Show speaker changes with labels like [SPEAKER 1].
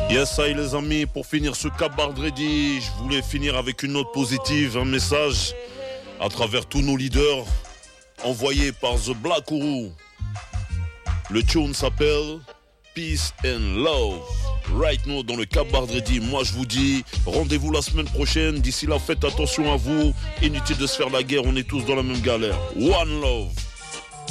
[SPEAKER 1] Yes, ça y est les amis, pour finir ce Cabardready, je voulais finir avec une note positive, un message à travers tous nos leaders envoyé par The Black Ourou. Le tune s'appelle Peace and Love. Right now dans le Cabardready, moi je vous dis rendez-vous la semaine prochaine. D'ici là, faites attention à vous. Inutile de se faire la guerre, on est tous dans la même galère. One love.